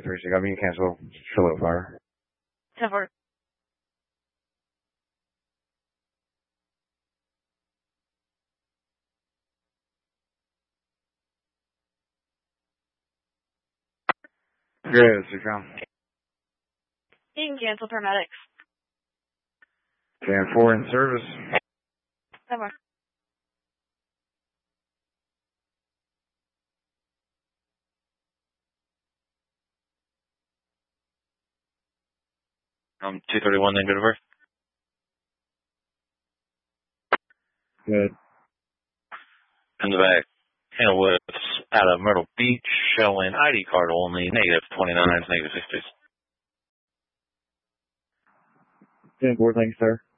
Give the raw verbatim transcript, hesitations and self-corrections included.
three six. I mean, cancel Charlotte Fire. ten four. Good, six round. You can cancel paramedics. ten four in service. ten four. Um, two thirty-one, then go to birth. Good. In the back. Hannah Woods out of Myrtle Beach, showing I D card only, negative twenty-nines, negative fifties. ten four, thanks, sir.